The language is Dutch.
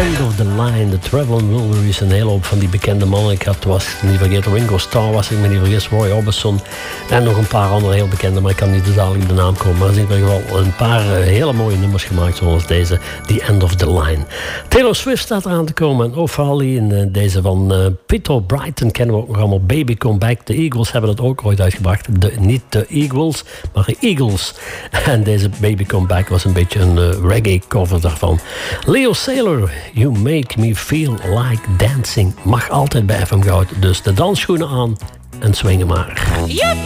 End of the Line, de Traveling Wilburys, een hele hoop van die bekende mannen. Ik was niet vergeten, Ringo Starr was ik me niet vergis, Roy Orbison en nog een paar andere heel bekende, maar ik kan niet dadelijk op de naam komen. Maar er zijn in ieder geval een paar hele mooie nummers gemaakt, zoals deze, The End of the Line. Taylor Swift staat eraan te komen en O'Farley en deze van Peter Brighton kennen we ook nog allemaal, Baby Come Back. De Eagles hebben dat ook ooit uitgebracht. Niet de Eagles, maar de Eagles. En deze Baby Come Back was een beetje een reggae cover daarvan. Leo Saylor, You Make Me Feel Like Dancing. Mag altijd bij FM Goud. Dus de dansschoenen aan en swingen maar. Yep.